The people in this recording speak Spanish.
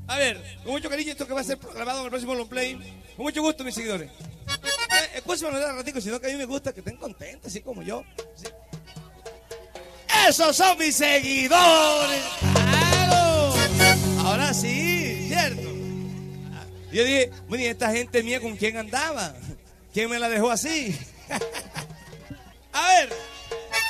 A ver, con mucho cariño esto que va a ser grabado en el próximo long play. Con mucho gusto, mis seguidores. Escúchame un ratico, sino que a mí me gusta que estén contentos, así como yo. ¿Sí? ¡Esos son mis seguidores! ¡Claro! Ahora sí, ¿cierto? Yo dije, bueno, ¿y esta gente mía con quién andaba? ¿Quién me la dejó así? A ver.